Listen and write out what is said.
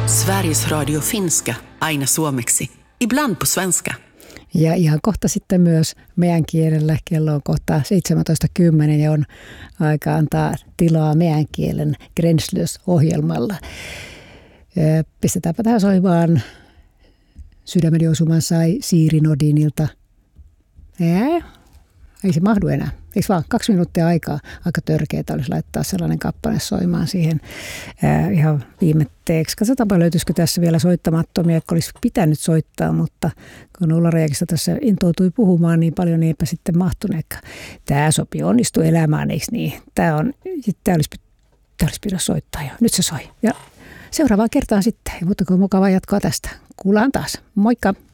Sveriges Radio Finska, aina suomeksi, ibland på svenska. Ja ihan kohta sitten myös meidän kielellä. Kello on kohta 17.10 ja on aika antaa tilaa meidän kielen Gränslös-ohjelmalla. Pistetäänpä tähän soimaan. Sydämeni osuman sai Siiri Nordinilta. Ei se mahdu enää. Eikö vaan 2 minuuttia aikaa? Aika törkeää olisi laittaa sellainen kappale soimaan siihen ihan viimetteeksi. Katsotaanpa löytyisikö tässä vielä soittamattomia, jotka olisi pitänyt soittaa, mutta kun Ulla Rejakista tässä intoutui puhumaan niin paljon, niin eipä sitten mahtuneekaan. Tämä sopii, onnistu elämään, eikö niin? Tämä olisi pitänyt soittaa jo. Nyt se soi. Ja seuraavaan kertaan sitten. Mutta kun mukavaa jatkoa tästä. Kuullaan taas. Moikka!